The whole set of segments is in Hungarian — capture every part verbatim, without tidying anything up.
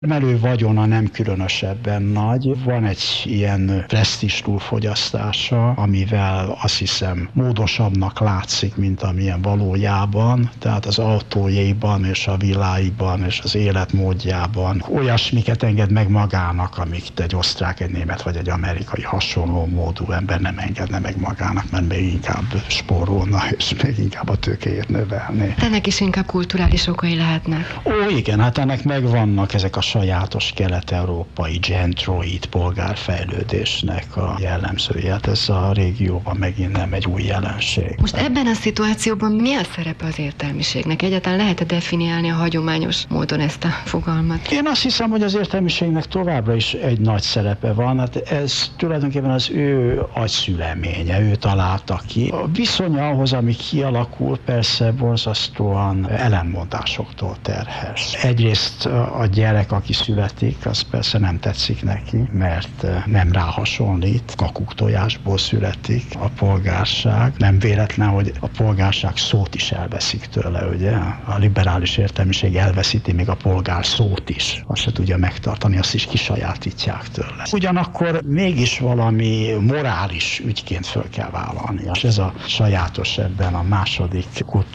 Termelő vagyona nem különösebben nagy. Van egy ilyen presztízs túlfogyasztása, amivel azt hiszem módosabbnak látszik, mint amilyen valójában. Tehát az autójaiban és a villáiban és az életmódjában olyasmiket enged meg magának, amit egy osztrák, egy német vagy egy amerikai hasonló módú ember nem engedne meg magának, mert még inkább spórolna és még inkább a tőkéjét növelni. Ennek is inkább kulturális okai lehetnek. Ó, igen, hát ennek megvannak ezek a sajátos kelet-európai gentroid polgárfejlődésnek a jellemzői. Hát ez a régióban megint nem egy új jelenség. Most ebben a szituációban mi a szerepe az értelmiségnek? Egyáltalán lehet-e definiálni a hagyományos módon ezt a fogalmat? Én azt hiszem, hogy az értelmiségnek továbbra is egy nagy szerepe van. Hát ez tulajdonképpen az ő agyszüleménye, ő találta ki. A viszonya ahhoz, ami kialakul, persze borzasztóan ellenmondásoktól terhes. Egyrészt a gyerek, aki születik, az persze nem tetszik neki, mert nem rá hasonlít. Kakuktojásból születik a polgárság. Nem véletlen, hogy a polgárság szót is elveszik tőle, ugye? A liberális értelmiség elveszíti még a polgár szót is. Azt se tudja megtartani, azt is kisajátítják tőle. Ugyanakkor mégis valami morális ügyként föl kell vállalni. És ez a sajátos ebben a második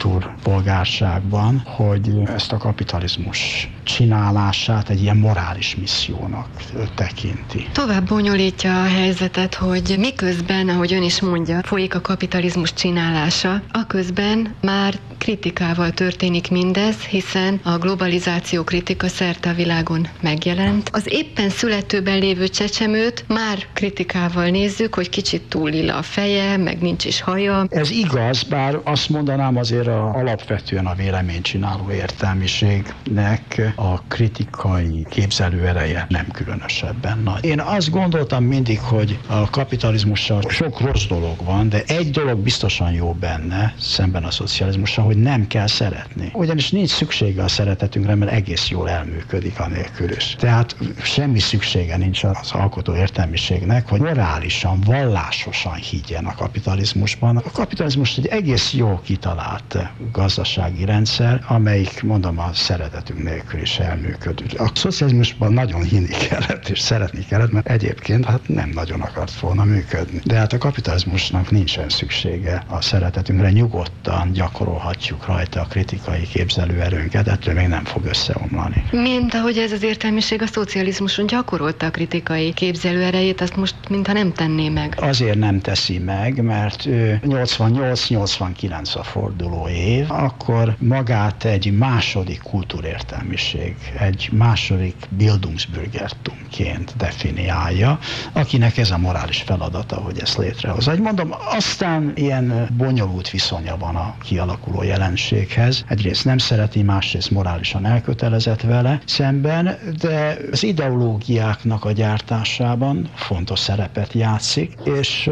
kultúrpolgárságban, hogy ezt a kapitalizmus csinálását egy ilyen morális missziónak tekinti. Tovább bonyolítja a helyzetet, hogy miközben, ahogy ön is mondja, folyik a kapitalizmus csinálása, aközben már kritikával történik mindez, hiszen a globalizáció kritika szerte a világon megjelent. Az éppen születőben lévő csecsemőt már kritikával nézzük, hogy kicsit túl lila a feje, meg nincs is haja. Ez igaz, bár azt mondanám azért a, alapvetően a véleménycsináló értelmiségnek a kritikai képzelőereje nem különösebben nagy. Én azt gondoltam mindig, hogy a kapitalizmussal sok rossz dolog van, de egy dolog biztosan jó benne, szemben a szocializmussal, hogy nem kell szeretni. Ugyanis nincs szüksége a szeretetünkre, mert egész jól elműködik anélkül is. Tehát semmi szüksége nincs az alkotó értelmiségnek, hogy morálisan, vallásosan higgyen a kapitalizmusban. A kapitalizmus egy egész jó kitalált gazdasági rendszer, amelyik, mondom, a szeretetünk nélkül is elműködik. A szocializmusban nagyon hinni kellett és szeretni kellett, mert egyébként hát nem nagyon akart volna működni. De hát a kapitalizmusnak nincsen szüksége a szeretetünkre, nyugodtan gyakorolhatjuk rajta a kritikai képzelőerőnket, ettől még nem fog összeomlani. Mint ahogy ez az értelmiség a szocializmuson gyakorolta a kritikai képzelőerejét, azt most mintha nem tenné meg. Azért nem teszi meg, mert ő nyolcvannyolc nyolcvankilenc a forduló év, akkor magát egy második kultúrértelmiség, egy második Bildungsbürgertumként definiálja, akinek ez a morális feladata, hogy ezt létrehozza. Hogy mondom, aztán ilyen bonyolult viszonya van a kialakuló jelenséghez. Egyrészt nem szereti, másrészt morálisan elkötelezett vele szemben, de az ideológiáknak a gyártásában fontos szerepet játszik, és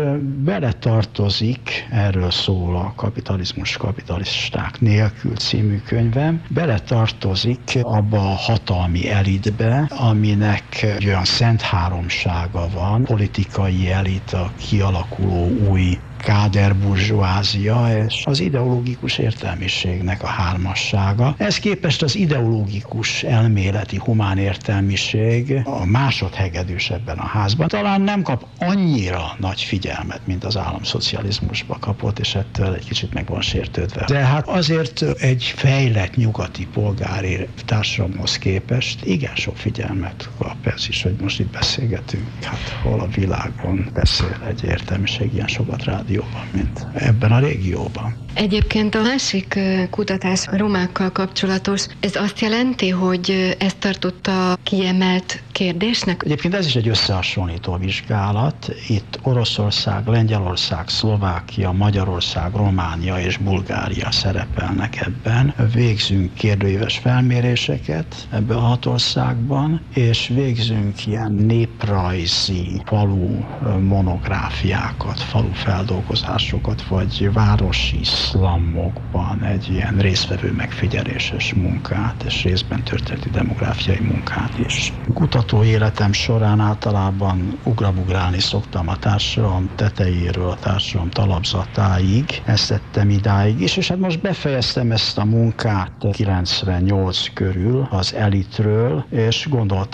beletartozik, erről szól a Kapitalizmus kapitalisták nélkül című könyvem, beletartozik abba a hatalmi elitbe, aminek egy olyan szent háromsága van, politikai elit, a kialakuló új káderburzsóázia és az ideológikus értelmiségnek a hármassága. Ez képest az ideológikus elméleti humán értelmiség a másodhegedűs ebben a házban. Talán nem kap annyira nagy figyelmet, mint az államszocializmusba kapott, és ettől egy kicsit meg van sértődve. De hát azért egy fejlett nyugati polgári társadalomhoz képest igen sok figyelmet kap ez is, hogy most itt beszélgetünk. Hát hol a világon beszél egy értelmiség ilyen sokat rádió, mint ebben a régióban. Egyébként a másik kutatás a romákkal kapcsolatos, ez azt jelenti, hogy ezt tartotta kiemelt kérdésnek? Egyébként ez is egy összehasonlító vizsgálat. Itt Oroszország, Lengyelország, Szlovákia, Magyarország, Románia és Bulgária szerepelnek ebben. Végzünk kérdőíves felméréseket ebben a hat országban, és végzünk ilyen néprajzi falu monográfiákat, falu feldolgozásokat, vagy városi szlammokban egy ilyen résztvevő megfigyeléses munkát, és részben történeti demográfiai munkát is. Kutató életem során általában ugrabugrálni szoktam a társadalom tetejéről a társadalom talapzatáig, ezt tettem idáig is, és hát most befejeztem ezt a munkát kilencvennyolc körül az elitről, és gondoltam,